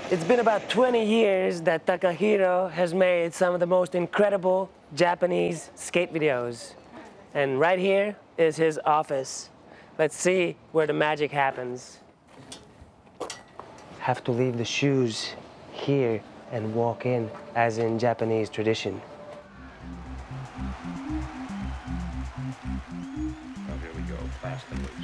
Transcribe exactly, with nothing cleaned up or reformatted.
It's been about twenty years that Takahiro has made some of the most incredible Japanese skate videos. And right here is his office. Let's see where the magic happens. Have to leave the shoes here and walk in, as in Japanese tradition. Oh, here we go, fast and loose.